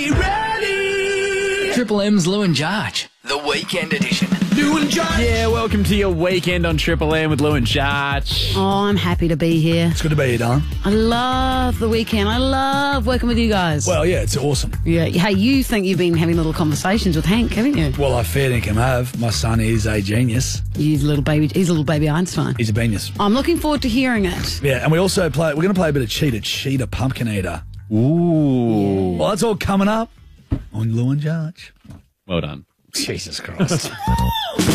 Triple M's Lou and Jarge, the weekend edition. Lou and Jarge. Yeah, welcome to your weekend on Triple M with Lou and Jarge. Oh, I'm happy to be here. It's good to be here, darling. I love the weekend. I love working with you guys. Well, yeah, it's awesome. Yeah. Hey, you think you've been having little conversations with Hank, haven't you? Well, I fair dinkum have. My son is a genius. He's a little baby Einstein. He's a genius. I'm looking forward to hearing it. Yeah, and we also we're going to play a bit of Cheetah Pumpkin Eater. Ooh. Well, that's all coming up on Lou and Jarge. Well done. Jesus Christ.